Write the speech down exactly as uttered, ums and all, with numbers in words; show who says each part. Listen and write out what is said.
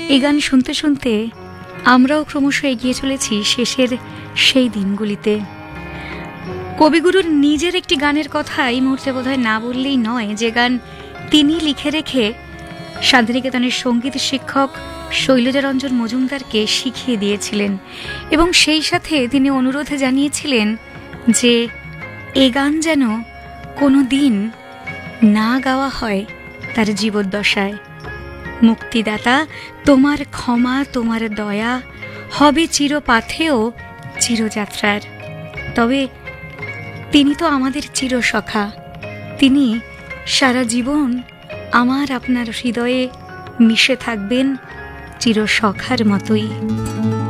Speaker 1: এই গান শুনতে শুনতে আমরাও ক্রমশ এগিয়ে চলেছি শেষের সেই দিনগুলিতে। কবিগুরুর নিজের একটি গানের কথা এই মুহূর্তে বোধহয় না বললেই নয়, যে গান তিনি লিখে রেখে শান্তিনিকেতনের সঙ্গীত শিক্ষক শৈলজারঞ্জন মজুমদারকে শিখিয়ে দিয়েছিলেন, এবং সেই সাথে তিনি অনুরোধ জানিয়েছিলেন যে এ গান যেন কোনো দিন না গাওয়া হয় তার জীবদ্দশায়। মুক্তিদাতা, তোমার ক্ষমা, তোমার দয়া হবে চিরপাথেয় চিরযাত্রার। তবে তিনি তো আমাদের চিরসখা, তিনি সারা জীবন আমার আপনার হৃদয়ে মিশে থাকবেন চিরসখার মতোই।